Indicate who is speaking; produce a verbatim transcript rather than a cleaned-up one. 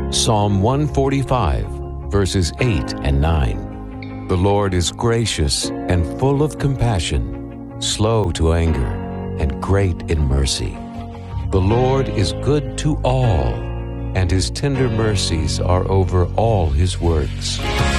Speaker 1: Psalm one forty-five, verses eight and nine. The Lord is gracious and full of compassion, slow to anger, and great in mercy. The Lord is good to all, and his tender mercies are over all his works.